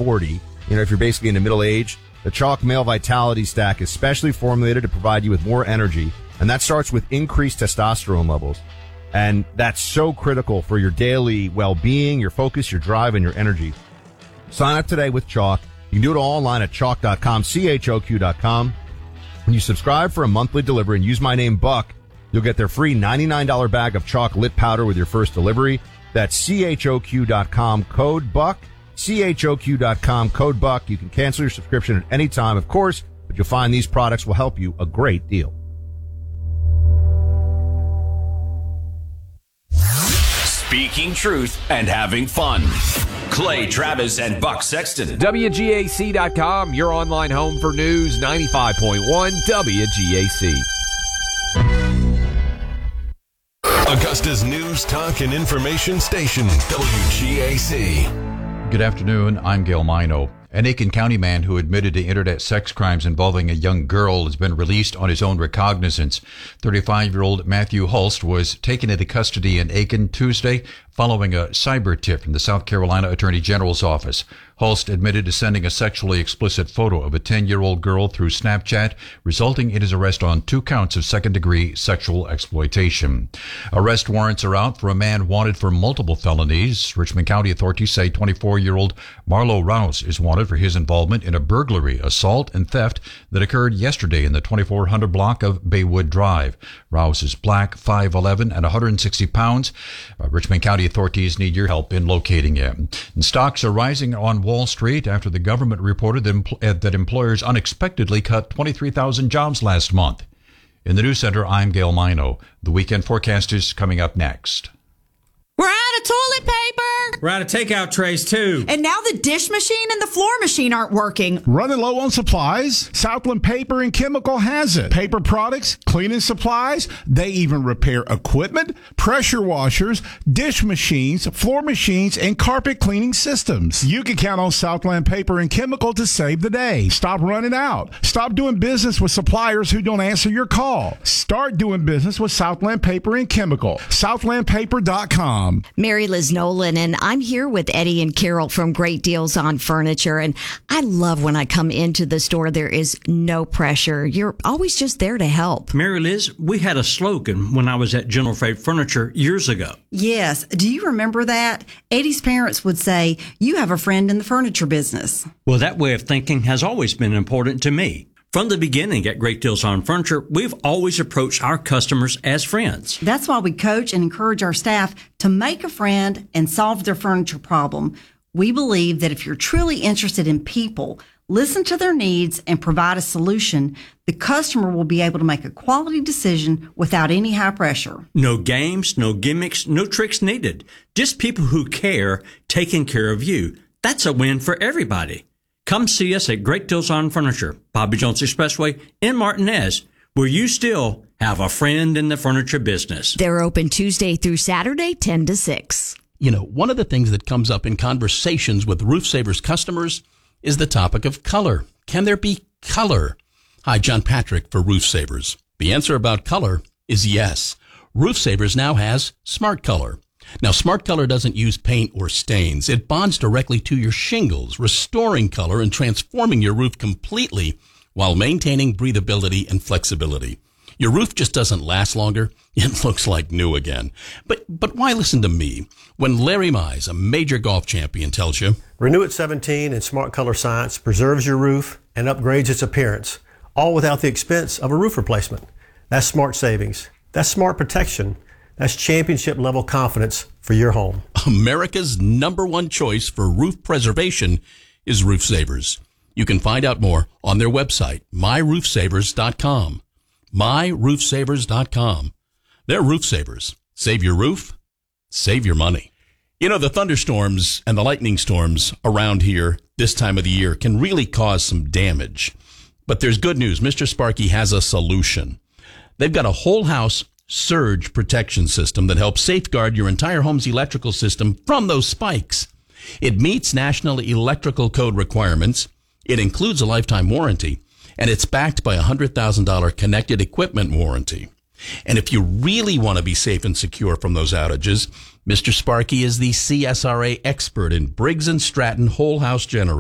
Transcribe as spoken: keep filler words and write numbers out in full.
forty, you know, if you're basically in the middle age, the Chalk Male Vitality Stack is specially formulated to provide you with more energy, and that starts with increased testosterone levels. And that's so critical for your daily well-being, your focus, your drive, and your energy. Sign up today with Chalk. You can do it all online at chalk dot com, C H O Q dot com. When you subscribe for a monthly delivery and use my name, Buck, you'll get their free ninety-nine dollars bag of Chalk Lip Powder with your first delivery. That's C H O Q dot com, code BUCK. C H O Q dot com, code BUCK. You can cancel your subscription at any time, of course, but you'll find these products will help you a great deal. Speaking truth and having fun. Clay Travis and Buck Sexton. W G A C dot com, your online home for news, ninety-five point one W G A C. Augusta's news, talk, and information station, W G A C. Good afternoon, I'm Gail Mino. An Aiken County man who admitted to internet sex crimes involving a young girl has been released on his own recognizance. thirty-five-year-old Matthew Hulst was taken into custody in Aiken Tuesday following a cyber tip from the South Carolina Attorney General's office. Hulst admitted to sending a sexually explicit photo of a ten-year-old girl through Snapchat, resulting in his arrest on two counts of second-degree sexual exploitation. Arrest warrants are out for a man wanted for multiple felonies. Richmond County authorities say twenty-four-year-old Marlo Rouse is wanted for his involvement in a burglary, assault, and theft that occurred yesterday in the twenty-four hundred block of Baywood Drive. Rouse is black, five eleven, and one hundred sixty pounds. Uh, Richmond County authorities need your help in locating him. And stocks are rising on Wall Street after the government reported that, empl- that employers unexpectedly cut twenty-three thousand jobs last month. In the news center, I'm Gail Mino. The weekend forecast is coming up next. We're out of toilet paper. We're out of takeout trays, too. And now the dish machine and the floor machine aren't working. Running low on supplies? Southland Paper and Chemical has it. Paper products, cleaning supplies, they even repair equipment, pressure washers, dish machines, floor machines, and carpet cleaning systems. You can count on Southland Paper and Chemical to save the day. Stop running out. Stop doing business with suppliers who don't answer your call. Start doing business with Southland Paper and Chemical. southland paper dot com. Mary Liz Nolan, and I'm here with Eddie and Carol from Great Deals on Furniture. And I love when I come into the store, there is no pressure. You're always just there to help. Mary Liz, we had a slogan when I was at General Freight Furniture years ago. Yes. Do you remember that? Eddie's parents would say, you have a friend in the furniture business. Well, that way of thinking has always been important to me. From the beginning at Great Deals on Furniture, we've always approached our customers as friends. That's why we coach and encourage our staff to make a friend and solve their furniture problem. We believe that if you're truly interested in people, listen to their needs, and provide a solution, the customer will be able to make a quality decision without any high pressure. No games, no gimmicks, no tricks needed. Just people who care, taking care of you. That's a win for everybody. Come see us at Great Deals on Furniture, Bobby Jones Expressway in Martinez, where you still have a friend in the furniture business. They're open Tuesday through Saturday, ten to six. You know, one of the things that comes up in conversations with Roof Savers customers is the topic of color. Can there be color? Hi, John Patrick for Roof Savers. The answer about color is yes. Roof Savers now has Smart Color. Now, Smart Color doesn't use paint or stains. It bonds directly to your shingles, restoring color and transforming your roof completely while maintaining breathability and flexibility. Your roof just doesn't last longer. It looks like new again. But but why listen to me when Larry Mize, a major golf champion, tells you, Renew at seventeen and Smart Color Science preserves your roof and upgrades its appearance, all without the expense of a roof replacement. That's smart savings. That's smart protection. That's championship-level confidence for your home. America's number one choice for roof preservation is Roof Savers. You can find out more on their website, my roof savers dot com. my roof savers dot com. They're Roof Savers. Save your roof, save your money. You know, the thunderstorms and the lightning storms around here this time of the year can really cause some damage. But there's good news. Mister Sparky has a solution. They've got a whole house surge protection system that helps safeguard your entire home's electrical system from those spikes. It meets National Electrical Code requirements. It includes a lifetime warranty, and it's backed by a one hundred thousand dollars connected equipment warranty. And if you really want to be safe and secure from those outages, Mister Sparky is the C S R A expert in Briggs and Stratton whole house generators.